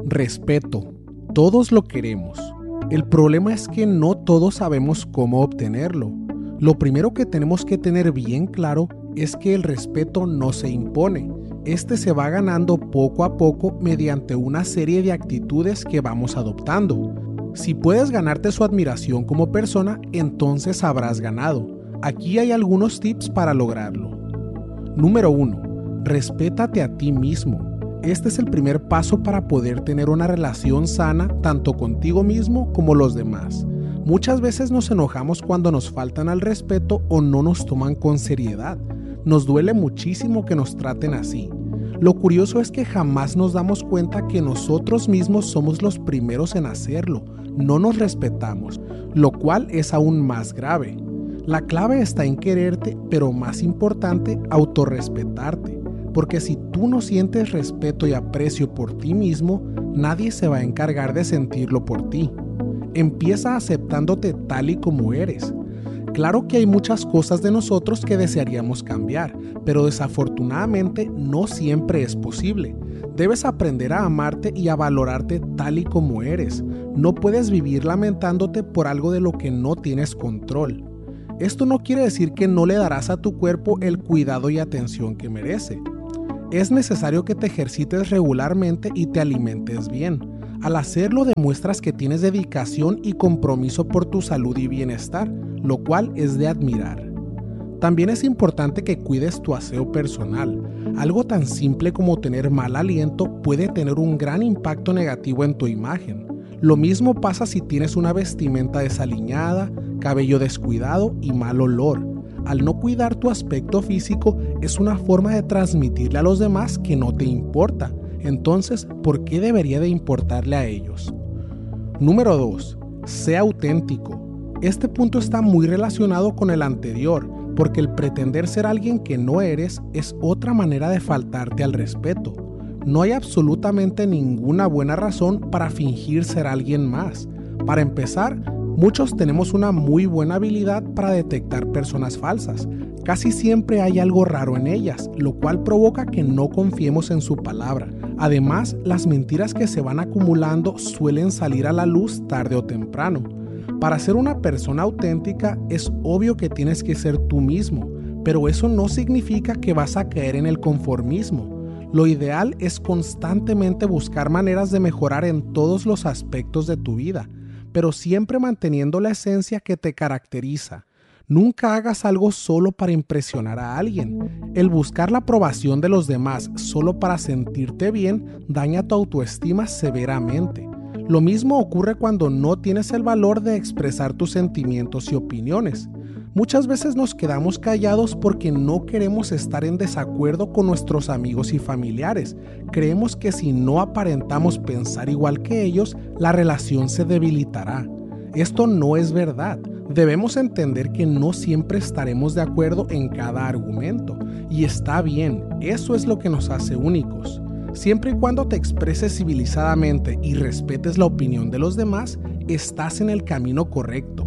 Respeto. Todos lo queremos. El problema es que no todos sabemos cómo obtenerlo. Lo primero que tenemos que tener bien claro es que el respeto no se impone. Este se va ganando poco a poco mediante una serie de actitudes que vamos adoptando. Si puedes ganarte su admiración como persona, entonces habrás ganado. Aquí hay algunos tips para lograrlo. Número 1. Respétate a ti mismo. Este es el primer paso para poder tener una relación sana tanto contigo mismo como los demás. Muchas veces nos enojamos cuando nos faltan al respeto o no nos toman con seriedad. Nos duele muchísimo que nos traten así. Lo curioso es que jamás nos damos cuenta que nosotros mismos somos los primeros en hacerlo. No nos respetamos, lo cual es aún más grave. La clave está en quererte, pero más importante, autorrespetarte. Porque si tú no sientes respeto y aprecio por ti mismo, nadie se va a encargar de sentirlo por ti. Empieza aceptándote tal y como eres. Claro que hay muchas cosas de nosotros que desearíamos cambiar, pero desafortunadamente no siempre es posible. Debes aprender a amarte y a valorarte tal y como eres. No puedes vivir lamentándote por algo de lo que no tienes control. Esto no quiere decir que no le darás a tu cuerpo el cuidado y atención que merece. Es necesario que te ejercites regularmente y te alimentes bien. Al hacerlo demuestras que tienes dedicación y compromiso por tu salud y bienestar, lo cual es de admirar. También es importante que cuides tu aseo personal. Algo tan simple como tener mal aliento puede tener un gran impacto negativo en tu imagen. Lo mismo pasa si tienes una vestimenta desaliñada, cabello descuidado y mal olor. Al no cuidar tu aspecto físico es una forma de transmitirle a los demás que no te importa. Entonces, ¿por qué debería de importarle a ellos? Número 2. Sé auténtico. Este punto está muy relacionado con el anterior, porque el pretender ser alguien que no eres es otra manera de faltarte al respeto. No hay absolutamente ninguna buena razón para fingir ser alguien más. Para empezar, muchos tenemos una muy buena habilidad para detectar personas falsas. Casi siempre hay algo raro en ellas, lo cual provoca que no confiemos en su palabra. Además, las mentiras que se van acumulando suelen salir a la luz tarde o temprano. Para ser una persona auténtica es obvio que tienes que ser tú mismo, pero eso no significa que vas a caer en el conformismo. Lo ideal es constantemente buscar maneras de mejorar en todos los aspectos de tu vida, pero siempre manteniendo la esencia que te caracteriza. Nunca hagas algo solo para impresionar a alguien. El buscar la aprobación de los demás solo para sentirte bien daña tu autoestima severamente. Lo mismo ocurre cuando no tienes el valor de expresar tus sentimientos y opiniones. Muchas veces nos quedamos callados porque no queremos estar en desacuerdo con nuestros amigos y familiares. Creemos que si no aparentamos pensar igual que ellos, la relación se debilitará. Esto no es verdad. Debemos entender que no siempre estaremos de acuerdo en cada argumento. Y está bien, eso es lo que nos hace únicos. Siempre y cuando te expreses civilizadamente y respetes la opinión de los demás, estás en el camino correcto.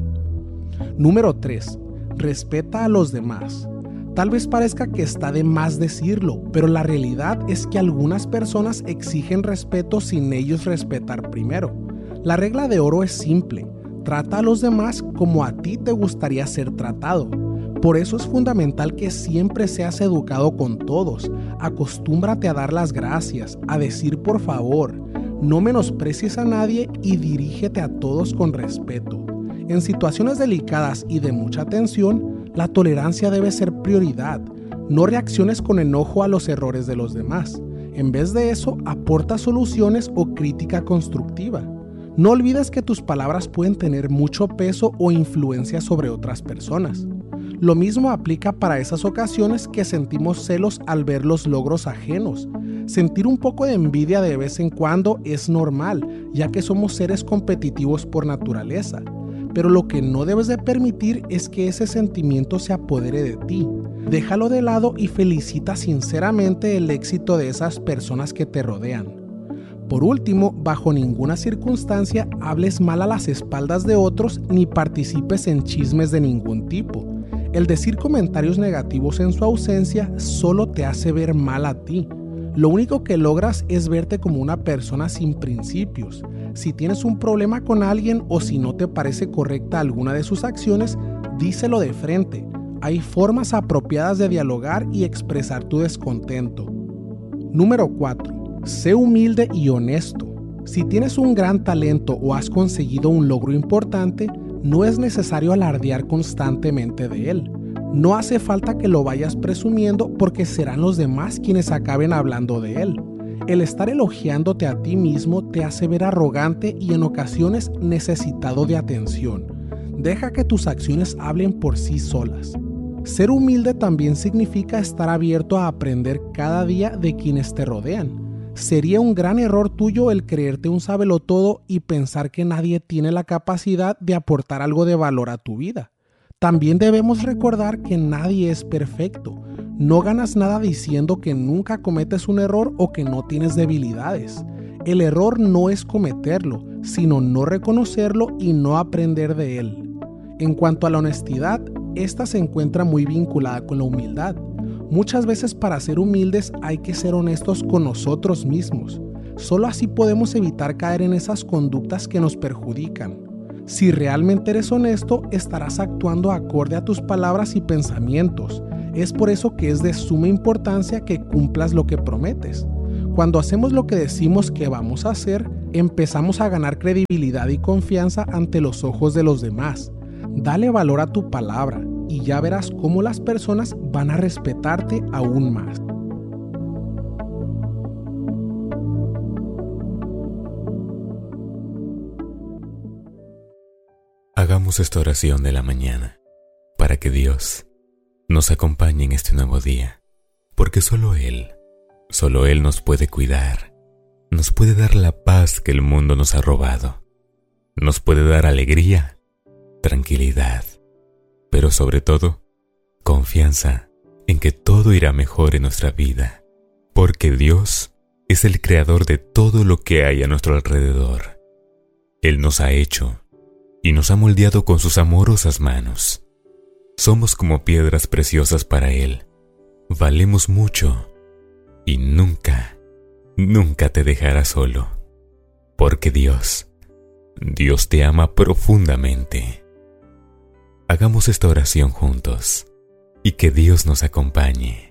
Número 3. Respeta a los demás. Tal vez parezca que está de más decirlo, pero la realidad es que algunas personas exigen respeto sin ellos respetar primero. La regla de oro es simple: trata a los demás como a ti te gustaría ser tratado. Por eso es fundamental que siempre seas educado con todos. Acostúmbrate a dar las gracias, a decir por favor. No menosprecies a nadie y dirígete a todos con respeto. En situaciones delicadas y de mucha tensión, la tolerancia debe ser prioridad. No reacciones con enojo a los errores de los demás. En vez de eso, aporta soluciones o crítica constructiva. No olvides que tus palabras pueden tener mucho peso o influencia sobre otras personas. Lo mismo aplica para esas ocasiones que sentimos celos al ver los logros ajenos. Sentir un poco de envidia de vez en cuando es normal, ya que somos seres competitivos por naturaleza. Pero lo que no debes de permitir es que ese sentimiento se apodere de ti. Déjalo de lado y felicita sinceramente el éxito de esas personas que te rodean. Por último, bajo ninguna circunstancia hables mal a las espaldas de otros ni participes en chismes de ningún tipo. El decir comentarios negativos en su ausencia solo te hace ver mal a ti. Lo único que logras es verte como una persona sin principios. Si tienes un problema con alguien o si no te parece correcta alguna de sus acciones, díselo de frente. Hay formas apropiadas de dialogar y expresar tu descontento. Número 4. Sé humilde y honesto. Si tienes un gran talento o has conseguido un logro importante, no es necesario alardear constantemente de él. No hace falta que lo vayas presumiendo porque serán los demás quienes acaben hablando de él. El estar elogiándote a ti mismo te hace ver arrogante y en ocasiones necesitado de atención. Deja que tus acciones hablen por sí solas. Ser humilde también significa estar abierto a aprender cada día de quienes te rodean. Sería un gran error tuyo el creerte un sabelotodo y pensar que nadie tiene la capacidad de aportar algo de valor a tu vida. También debemos recordar que nadie es perfecto. No ganas nada diciendo que nunca cometes un error o que no tienes debilidades. El error no es cometerlo, sino no reconocerlo y no aprender de él. En cuanto a la honestidad, esta se encuentra muy vinculada con la humildad. Muchas veces para ser humildes hay que ser honestos con nosotros mismos. Solo así podemos evitar caer en esas conductas que nos perjudican. Si realmente eres honesto, estarás actuando acorde a tus palabras y pensamientos. Es por eso que es de suma importancia que cumplas lo que prometes. Cuando hacemos lo que decimos que vamos a hacer, empezamos a ganar credibilidad y confianza ante los ojos de los demás. Dale valor a tu palabra y ya verás cómo las personas van a respetarte aún más. Hagamos esta oración de la mañana para que Dios nos acompañe en este nuevo día, porque solo Él nos puede cuidar, nos puede dar la paz que el mundo nos ha robado, nos puede dar alegría, tranquilidad, pero sobre todo, confianza en que todo irá mejor en nuestra vida, porque Dios es el creador de todo lo que hay a nuestro alrededor. Él nos ha hecho y nos ha moldeado con sus amorosas manos. Somos como piedras preciosas para Él. Valemos mucho y nunca te dejará solo. Porque Dios te ama profundamente. Hagamos esta oración juntos y que Dios nos acompañe.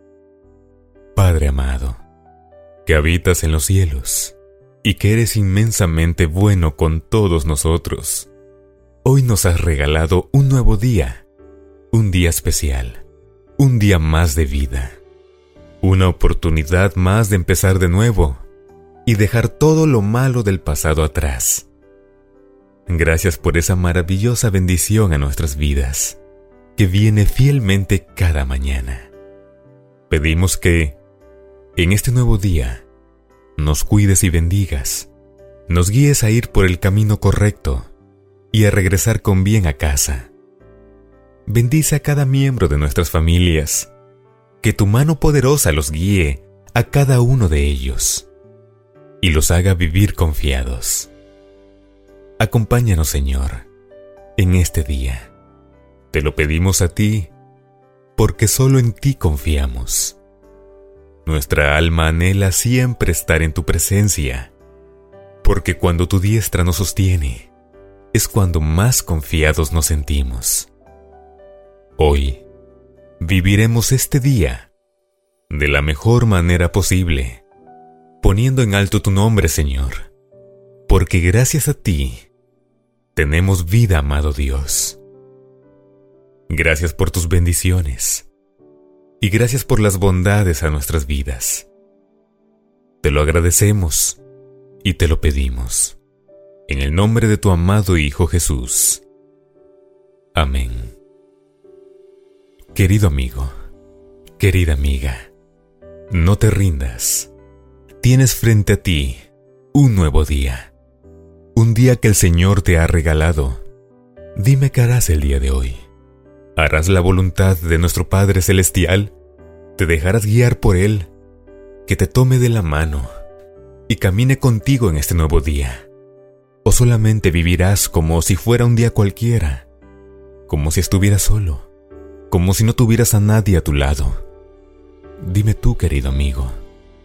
Padre amado, que habitas en los cielos y que eres inmensamente bueno con todos nosotros, hoy nos has regalado un nuevo día, un día especial, un día más de vida, una oportunidad más de empezar de nuevo y dejar todo lo malo del pasado atrás. Gracias por esa maravillosa bendición a nuestras vidas, que viene fielmente cada mañana. Pedimos que, en este nuevo día, nos cuides y bendigas, nos guíes a ir por el camino correcto y a regresar con bien a casa. Bendice a cada miembro de nuestras familias, que tu mano poderosa los guíe a cada uno de ellos y los haga vivir confiados. Acompáñanos, Señor, en este día. Te lo pedimos a ti, porque solo en ti confiamos. Nuestra alma anhela siempre estar en tu presencia, porque cuando tu diestra nos sostiene, es cuando más confiados nos sentimos. Hoy, viviremos este día de la mejor manera posible, poniendo en alto tu nombre, Señor, porque gracias a ti tenemos vida, amado Dios. Gracias por tus bendiciones y gracias por las bondades a nuestras vidas. Te lo agradecemos y te lo pedimos. En el nombre de tu amado Hijo Jesús. Amén. Querido amigo, querida amiga, no te rindas. Tienes frente a ti un nuevo día. Un día que el Señor te ha regalado. Dime qué harás el día de hoy. ¿Harás la voluntad de nuestro Padre Celestial? ¿Te dejarás guiar por Él? Que te tome de la mano y camine contigo en este nuevo día. ¿O solamente vivirás como si fuera un día cualquiera? Como si estuvieras solo, como si no tuvieras a nadie a tu lado. Dime tú, querido amigo,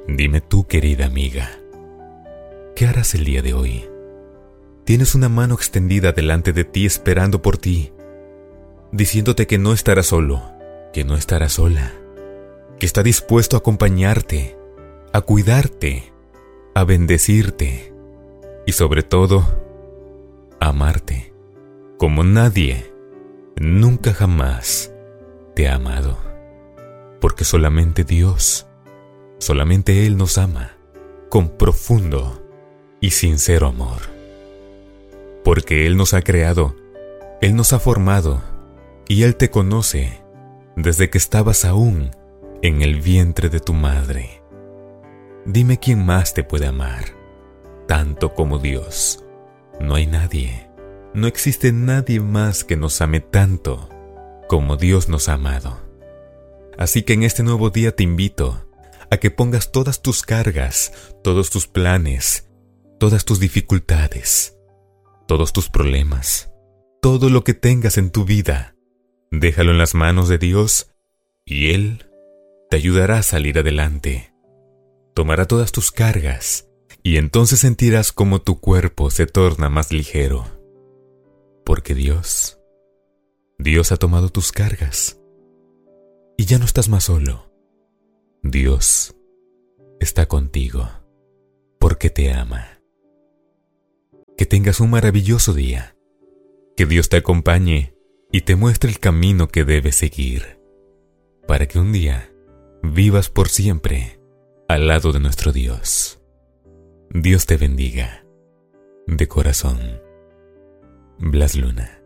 Dime tú, querida amiga, ¿qué harás el día de hoy? Tienes una mano extendida delante de ti esperando por ti, diciéndote que no estarás solo, que no estarás sola, que está dispuesto a acompañarte, a cuidarte, a bendecirte y sobre todo, a amarte como nadie, nunca jamás te ha amado. Porque solamente Dios, solamente Él nos ama con profundo y sincero amor. Porque Él nos ha creado, Él nos ha formado y Él te conoce desde que estabas aún en el vientre de tu madre. Dime quién más te puede amar, tanto como Dios. No hay nadie, no existe nadie más que nos ame tanto como Dios nos ha amado. Así que en este nuevo día te invito a que pongas todas tus cargas, todos tus planes, todas tus dificultades, todos tus problemas, todo lo que tengas en tu vida, déjalo en las manos de Dios y Él te ayudará a salir adelante. Tomará todas tus cargas y entonces sentirás cómo tu cuerpo se torna más ligero. Porque Dios ha tomado tus cargas y ya no estás más solo. Dios está contigo porque te ama. Que tengas un maravilloso día. Que Dios te acompañe y te muestre el camino que debes seguir, para que un día vivas por siempre al lado de nuestro Dios. Dios te bendiga. De corazón, Blas Luna.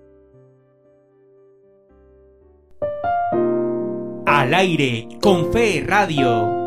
Al aire con Fe Radio.